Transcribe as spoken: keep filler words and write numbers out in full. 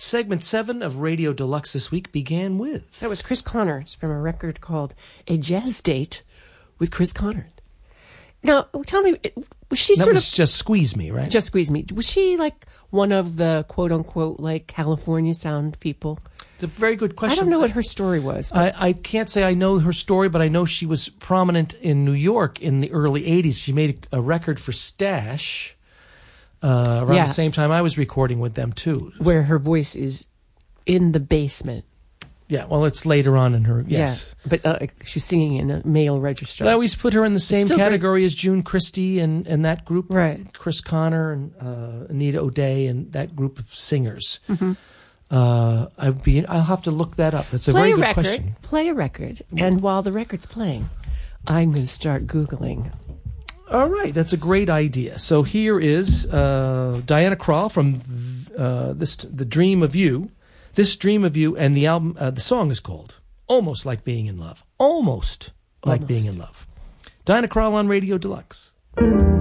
Segment seven of Radio Deluxe this week began with... That was Chris Connors from a record called A Jazz Date with Chris Connors. Now, tell me, was she that sort was of... Just Squeeze Me, right? Just Squeeze Me. Was she like one of the quote-unquote like California sound people? It's a very good question. I don't know what her story was. I, I can't say I know her story, but I know she was prominent in New York in the early eighties. She made a, a record for Stash uh, around Yeah. the same time I was recording with them, too. Where her voice is in the basement. Yeah, well, it's later on in her, yes. Yeah, but uh, she's singing in a male register. But I always put her in the same still category as June Christie and, and that group. Right. Chris Connor and uh, Anita O'Day and that group of singers. Mm-hmm. Uh, I'd be, I'll have to look that up. It's a play very a good record, question. Play a record, and while the record's playing, I'm going to start Googling. All right, that's a great idea. So here is uh, Diana Krall from uh, this, The Dream of You. This Dream of You, and the album, uh, the song is called Almost Like Being in Love. Almost, Like Almost. Being in Love. Diana Krall on Radio Deluxe.